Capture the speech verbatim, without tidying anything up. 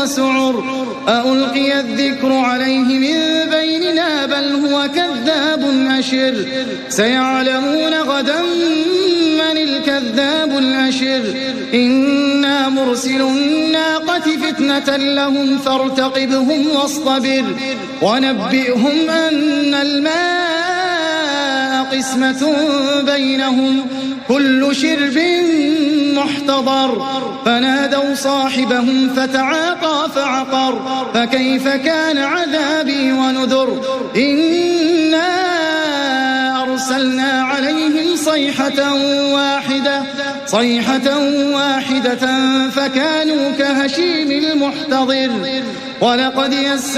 وسعر أألقي الذكر عليه من بيننا بل هو كذاب أشر سيعلمون غدا من الكذاب الأشر إنا مرسل الناقة فتنة لهم فارتقبهم واصطبر ونبئهم أن الماء قسمة بينهم كل شرب محتضر فنادوا صاحبهم فتعاطى فعقر فكيف كان عذابي ونذر إنا أرسلنا عليهم صيحة واحدة صيحة واحدة فكانوا كهشيم المحتضر ولقد يسرنا